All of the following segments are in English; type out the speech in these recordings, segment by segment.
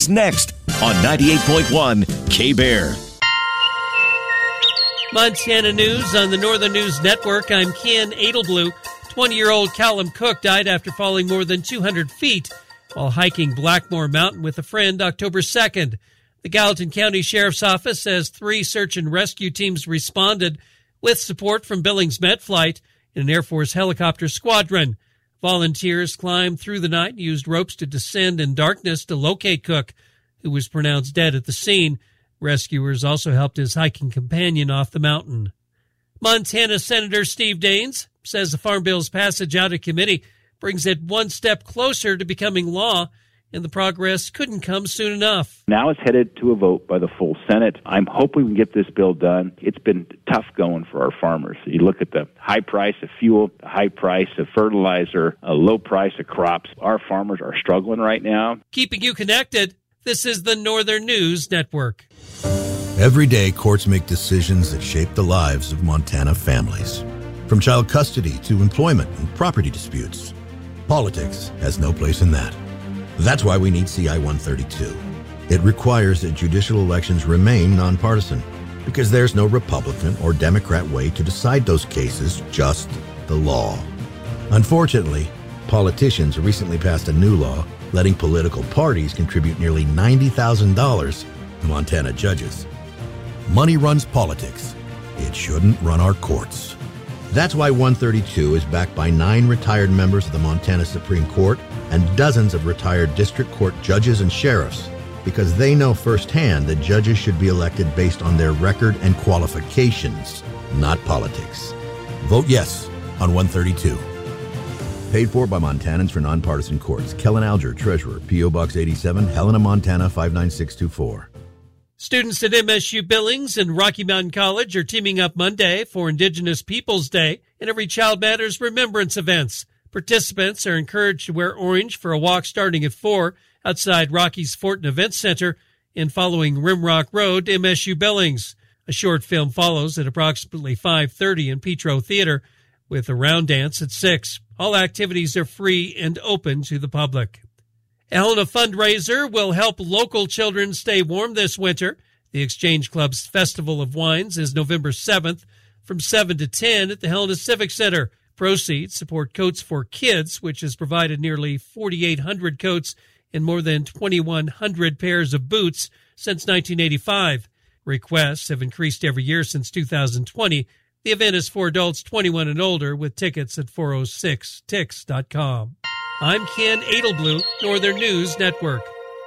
is next on 98.1 K-Bear. Montana News on the Northern News Network. I'm Ken Edelblue. 20-year-old Callum Cook died after falling more than 200 feet while hiking Blackmore Mountain with a friend October 2nd. The Gallatin County Sheriff's Office says 3 search and rescue teams responded with support from Billings Met Flight and an Air Force helicopter squadron. Volunteers climbed through the night and used ropes to descend in darkness to locate Cook, who was pronounced dead at the scene. Rescuers also helped his hiking companion off the mountain. Montana Senator Steve Daines says the Farm Bill's passage out of committee brings it one step closer to becoming law, and the progress couldn't come soon enough. Now it's headed to a vote by the full Senate. I'm hoping we can get this bill done. It's been tough going for our farmers. You look at the high price of fuel, the high price of fertilizer, a low price of crops. Our farmers are struggling right now. Keeping you connected, this is the Northern News Network. Every day, courts make decisions that shape the lives of Montana families. From child custody to employment and property disputes, politics has no place in that. That's why we need CI 132. It requires that judicial elections remain nonpartisan, because there's no Republican or Democrat way to decide those cases, just the law. Unfortunately, politicians recently passed a new law letting political parties contribute nearly $90,000 to Montana judges. Money runs politics. It shouldn't run our courts. That's why 132 is backed by 9 retired members of the Montana Supreme Court and dozens of retired district court judges and sheriffs, because they know firsthand that judges should be elected based on their record and qualifications, not politics. Vote yes on 132. Paid for by Montanans for Nonpartisan Courts. Kellen Alger, Treasurer, P.O. Box 87, Helena, Montana 59624. Students at MSU Billings and Rocky Mountain College are teaming up Monday for Indigenous Peoples Day and Every Child Matters Remembrance events. Participants are encouraged to wear orange for a walk starting at 4 outside Rocky's Fortin Event Center and following Rimrock Road to MSU Billings. A short film follows at approximately 5:30 in Petro Theater with a round dance at 6. All activities are free and open to the public. A Helena fundraiser will help local children stay warm this winter. The Exchange Club's Festival of Wines is November 7th from 7 to 10 at the Helena Civic Center. Proceeds support Coats for Kids, which has provided nearly 4,800 coats and more than 2,100 pairs of boots since 1985. Requests have increased every year since 2020. The event is for adults 21 and older with tickets at 406tix.com. I'm Ken Edelblue, Northern News Network.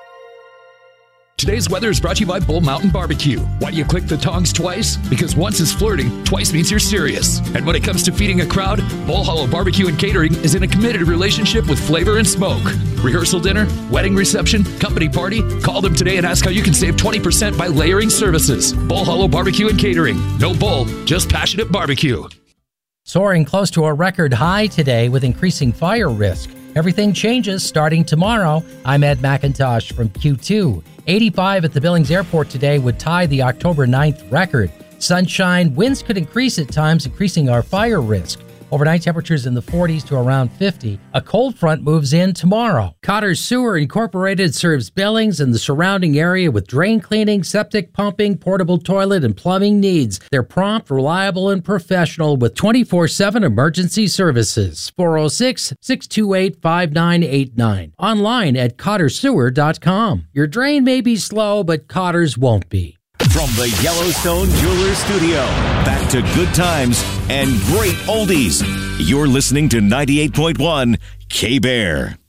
Today's weather is brought to you by Bull Mountain Barbecue. Why do you click the tongs twice? Because once is flirting, twice means you're serious. And when it comes to feeding a crowd, Bull Hollow Barbecue and Catering is in a committed relationship with flavor and smoke. Rehearsal dinner, wedding reception, company party? Call them today and ask how you can save 20% by layering services. Bull Hollow Barbecue and Catering. No bull, just passionate barbecue. Soaring close to a record high today with increasing fire risk. Everything changes starting tomorrow. I'm Ed McIntosh from Q2. 85 at the Billings Airport today would tie the October 9th record. Sunshine, winds could increase at times, increasing our fire risk. Overnight temperatures in the 40s to around 50. A cold front moves in tomorrow. Cotter Sewer Incorporated serves Billings and the surrounding area with drain cleaning, septic pumping, portable toilet, and plumbing needs. They're prompt, reliable, and professional with 24/7 emergency services. 406-628-5989. Online at cottersewer.com. Your drain may be slow, but Cotter's won't be. From the Yellowstone Jewelers Studio, back to good times and great oldies. You're listening to 98.1 K-Bear.